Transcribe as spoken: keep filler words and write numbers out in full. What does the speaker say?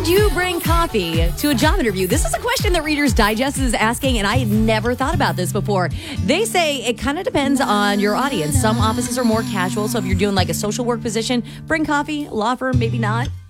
Would you bring coffee to a job interview? This is a question that Reader's Digest is asking, and I had never thought about this before. They say it kind of depends on your audience. Some offices are more casual, so if you're doing like a social work position, bring coffee. Law firm, maybe not.